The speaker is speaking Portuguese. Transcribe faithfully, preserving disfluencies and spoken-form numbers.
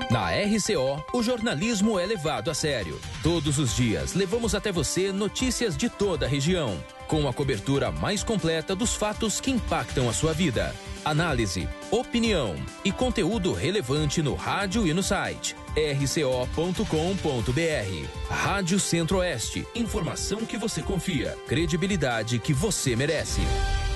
Na R C O, o jornalismo é levado a sério. Todos os dias, levamos até você notícias de toda a região, com a cobertura mais completa dos fatos que impactam a sua vida. Análise, opinião e conteúdo relevante no rádio e no site r c o ponto com ponto b r. Rádio Centro-Oeste. Informação que você confia. Credibilidade que você merece.